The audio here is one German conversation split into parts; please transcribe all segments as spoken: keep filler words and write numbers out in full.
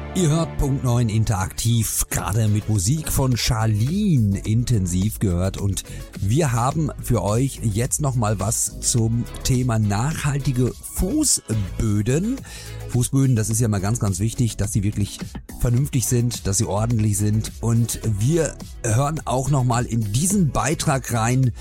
Ihr hört Punkt neun interaktiv, gerade mit Musik von Charlene intensiv gehört, und wir haben für euch jetzt nochmal was zum Thema nachhaltige Fußböden. Fußböden, das ist ja mal ganz, ganz wichtig, dass sie wirklich vernünftig sind, dass sie ordentlich sind, und wir hören auch nochmal in diesen Beitrag rein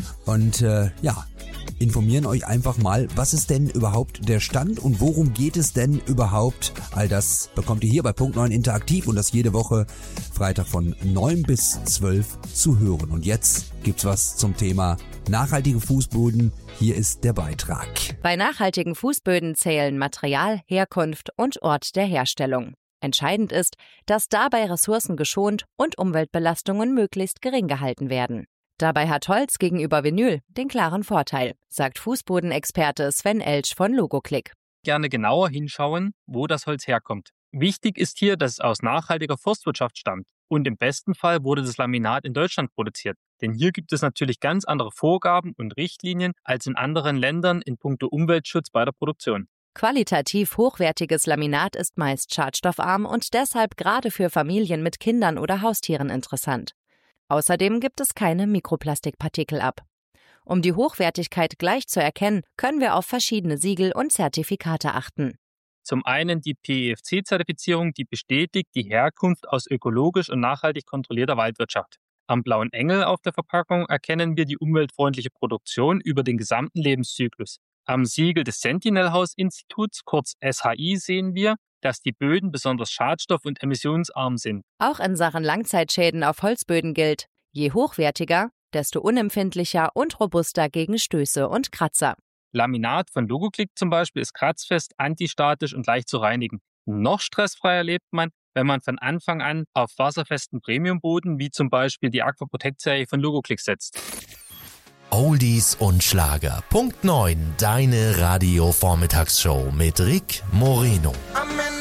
und äh, ja, informieren euch einfach mal, was ist denn überhaupt der Stand und worum geht es denn überhaupt? All das bekommt ihr hier bei Punkt neun interaktiv, und das jede Woche Freitag von neun bis zwölf zu hören. Und jetzt gibt's was zum Thema nachhaltige Fußböden. Hier ist der Beitrag. Bei nachhaltigen Fußböden zählen Material, Herkunft und Ort der Herstellung. Entscheidend ist, dass dabei Ressourcen geschont und Umweltbelastungen möglichst gering gehalten werden. Dabei hat Holz gegenüber Vinyl den klaren Vorteil, sagt Fußbodenexperte Sven Elsch von Logoclick. Gerne genauer hinschauen, wo das Holz herkommt. Wichtig ist hier, dass es aus nachhaltiger Forstwirtschaft stammt. Und im besten Fall wurde das Laminat in Deutschland produziert. Denn hier gibt es natürlich ganz andere Vorgaben und Richtlinien als in anderen Ländern in puncto Umweltschutz bei der Produktion. Qualitativ hochwertiges Laminat ist meist schadstoffarm und deshalb gerade für Familien mit Kindern oder Haustieren interessant. Außerdem gibt es keine Mikroplastikpartikel ab. Um die Hochwertigkeit gleich zu erkennen, können wir auf verschiedene Siegel und Zertifikate achten. Zum einen die P E F C-Zertifizierung, die bestätigt die Herkunft aus ökologisch und nachhaltig kontrollierter Waldwirtschaft. Am blauen Engel auf der Verpackung erkennen wir die umweltfreundliche Produktion über den gesamten Lebenszyklus. Am Siegel des Sentinel House Instituts, kurz S H I, sehen wir, dass die Böden besonders schadstoff- und emissionsarm sind. Auch in Sachen Langzeitschäden auf Holzböden gilt: Je hochwertiger, desto unempfindlicher und robuster gegen Stöße und Kratzer. Laminat von Logoclick zum Beispiel ist kratzfest, antistatisch und leicht zu reinigen. Noch stressfreier lebt man, wenn man von Anfang an auf wasserfesten Premiumboden wie zum Beispiel die Aqua Protect-Serie von Logoclick setzt. Oldies und Schlager. Punkt neun, deine Radio-Vormittagsshow mit Rick Moreno.